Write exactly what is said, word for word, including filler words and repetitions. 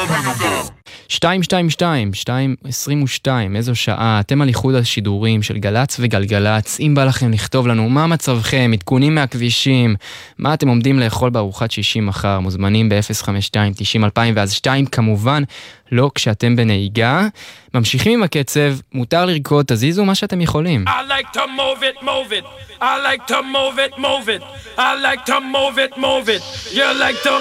שתיים שתיים שתיים, שתיים עשרים ושתיים, איזו שעה, אתם על איחוד השידורים של גלץ וגלגלץ, אם בא לכם לכתוב לנו מה מצבכם, עדכונים מהכבישים, מה אתם עומדים לאכול בארוחת שישי מחר, מוזמנים ב-אפס חמש שתיים תשעים אלפיים, ואז שתיים כמובן, לא כשאתם בנהיגה. ממשיכים עם הקצב, מותר לרקוד, תזיזו מה שאתם יכולים. I like to move it, move it. I like to move it, move it. I like to move it, move it. You like to